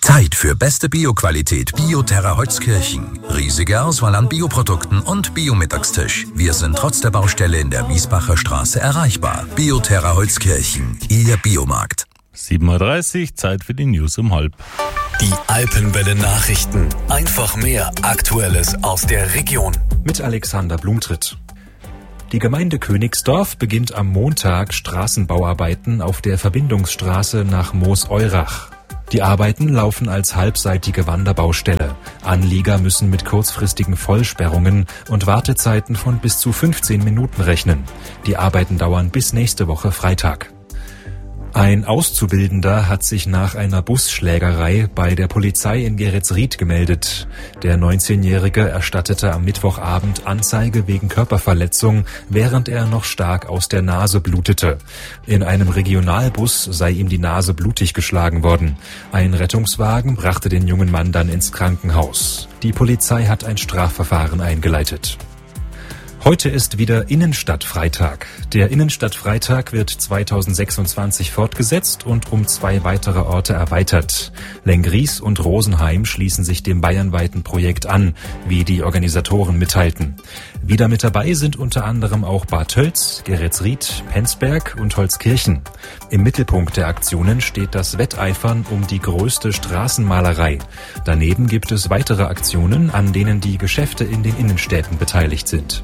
Zeit für beste Bioqualität Bioterra Holzkirchen. Riesige Auswahl an Bioprodukten und Biomittagstisch. Wir sind trotz der Baustelle in der Miesbacher Straße erreichbar. Bioterra Holzkirchen, Ihr Biomarkt. 7.30 Uhr, Zeit für die News um 12:30. Die Alpenwelle Nachrichten. Einfach mehr Aktuelles aus der Region. Mit Alexander Blumtritt. Die Gemeinde Königsdorf beginnt am Montag Straßenbauarbeiten auf der Verbindungsstraße nach Moos-Eurach. Die Arbeiten laufen als halbseitige Wanderbaustelle. Anlieger müssen mit kurzfristigen Vollsperrungen und Wartezeiten von bis zu 15 Minuten rechnen. Die Arbeiten dauern bis nächste Woche Freitag. Ein Auszubildender hat sich nach einer Busschlägerei bei der Polizei in Geretsried gemeldet. Der 19-Jährige erstattete am Mittwochabend Anzeige wegen Körperverletzung, während er noch stark aus der Nase blutete. In einem Regionalbus sei ihm die Nase blutig geschlagen worden. Ein Rettungswagen brachte den jungen Mann dann ins Krankenhaus. Die Polizei hat ein Strafverfahren eingeleitet. Heute ist wieder Innenstadtfreitag. Der Innenstadtfreitag wird 2026 fortgesetzt und um 2 weitere Orte erweitert. Lenggries und Rosenheim schließen sich dem bayernweiten Projekt an, wie die Organisatoren mitteilten. Wieder mit dabei sind unter anderem auch Bad Tölz, Geretsried, Penzberg und Holzkirchen. Im Mittelpunkt der Aktionen steht das Wetteifern um die größte Straßenmalerei. Daneben gibt es weitere Aktionen, an denen die Geschäfte in den Innenstädten beteiligt sind.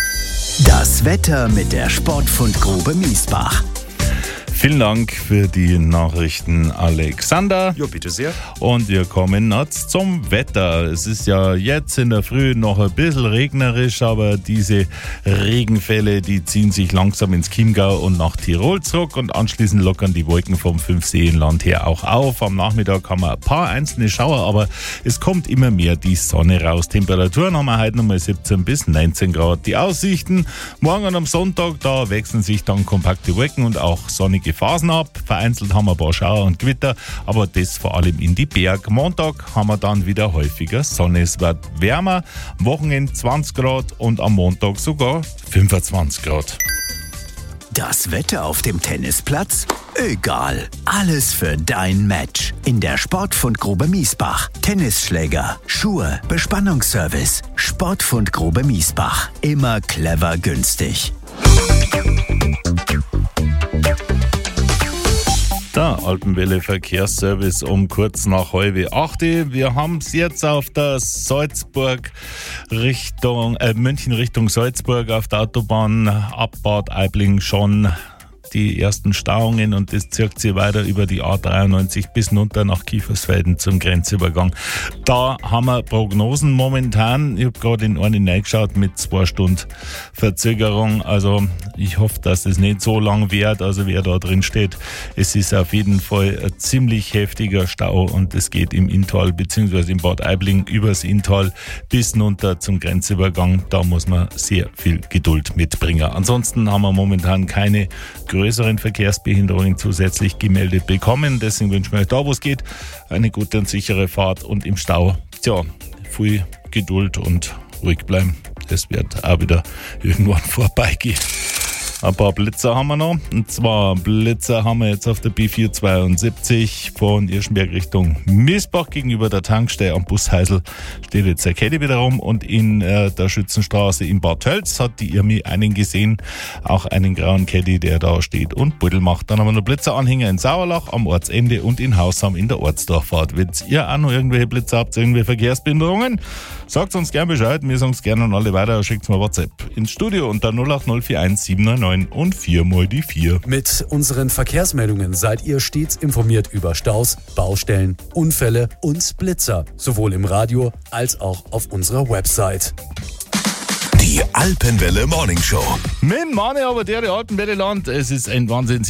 Das Wetter mit der Sportfundgrube Miesbach. Vielen Dank für die Nachrichten, Alexander. Ja, bitte sehr. Und wir kommen jetzt zum Wetter. Es ist ja jetzt in der Früh noch ein bisschen regnerisch, aber diese Regenfälle, die ziehen sich langsam ins Chiemgau und nach Tirol zurück und anschließend lockern die Wolken vom Fünfseenland her auch auf. Am Nachmittag haben wir ein paar einzelne Schauer, aber es kommt immer mehr die Sonne raus. Temperaturen haben wir heute nochmal 17 bis 19 Grad. Die Aussichten morgen und am Sonntag, da wechseln sich dann kompakte Wolken und auch sonnige Phasen ab. Vereinzelt haben wir ein paar Schauer und Gewitter, aber das vor allem in die Berg. Montag haben wir dann wieder häufiger Sonne. Es wird wärmer, am Wochenende 20 Grad und am Montag sogar 25 Grad. Das Wetter auf dem Tennisplatz? Egal. Alles für dein Match. In der Sportfundgrube Miesbach. Tennisschläger, Schuhe, Bespannungsservice. Sportfundgrube Miesbach. Immer clever günstig. Der Alpenwelle Verkehrsservice um kurz nach 7:30. Wir haben es jetzt auf der München Richtung Salzburg auf der Autobahn ab Bad Aibling schon die ersten Stauungen und das zirkt sich weiter über die A93 bis runter nach Kiefersfelden zum Grenzübergang. Da haben wir Prognosen momentan. Ich habe gerade in eine reingeschaut mit 2 Stunden Verzögerung. Also ich hoffe, dass das nicht so lang währt, also wer da drin steht. Es ist auf jeden Fall ein ziemlich heftiger Stau und es geht im Inntal bzw. im Bad Aibling übers Inntal bis runter zum Grenzübergang. Da muss man sehr viel Geduld mitbringen. Ansonsten haben wir momentan keine größeren Verkehrsbehinderungen zusätzlich gemeldet bekommen. Deswegen wünschen wir euch da, wo es geht, eine gute und sichere Fahrt und im Stau, viel Geduld und ruhig bleiben. Das wird auch wieder irgendwann vorbeigehen. Ein paar Blitzer haben wir noch. Und zwar Blitzer haben wir jetzt auf der B472 von Irschenberg Richtung Miesbach gegenüber der Tankstelle am Busheisel. Steht jetzt der Caddy wieder rum und in der Schützenstraße in Bad Tölz hat die Irmi einen gesehen. Auch einen grauen Caddy, der da steht und Buddel macht. Dann haben wir noch Blitzeranhänger in Sauerlach am Ortsende und in Hausham in der Ortsdurchfahrt. Wenn ihr auch noch irgendwelche Blitzer habt, irgendwelche Verkehrsbehinderungen, sagt uns gerne Bescheid. Wir sagen es gerne an alle weiter. Schickt mir WhatsApp ins Studio unter 08041 799 und 4x4. Mit unseren Verkehrsmeldungen seid ihr stets informiert über Staus, Baustellen, Unfälle und Blitzer. Sowohl im Radio als auch auf unserer Website. Die Alpenwelle Morning Show. Mit Mane aber der Alpenwelle Land. Es ist ein Wahnsinn,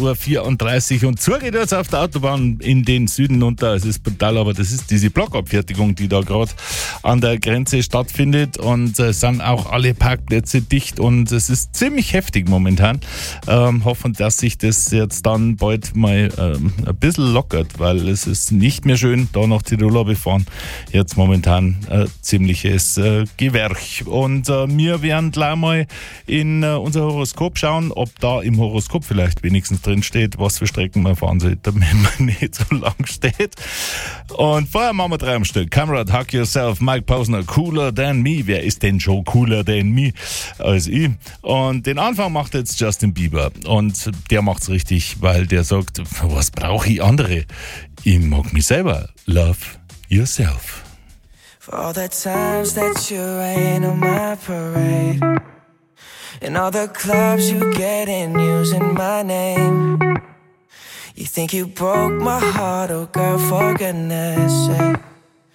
7:34 Uhr und so geht es auf der Autobahn in den Süden runter. Es ist brutal, aber das ist diese Blockabfertigung, die da gerade an der Grenze stattfindet und es sind auch alle Parkplätze dicht und es ist ziemlich heftig momentan. Hoffen, dass sich das jetzt dann bald mal ein bisschen lockert, weil es ist nicht mehr schön, da nach Tiroler befahren. Jetzt momentan ziemliches Gewerch und Wir werden gleich mal in unser Horoskop schauen, ob da im Horoskop vielleicht wenigstens drin steht, was für Strecken man fahren sollte, damit man nicht so lang steht. Und vorher machen wir 3 am Stück. Kamerad, Hug Yourself, Mike Posner, Cooler Than Me. Wer ist denn schon cooler than me als ich? Und den Anfang macht jetzt Justin Bieber. Und der macht's richtig, weil der sagt, was brauche ich andere? Ich mag mich selber. Love yourself. For all the times that you rain on my parade, and all the clubs you get in using my name. You think you broke my heart, oh girl, for goodness sake.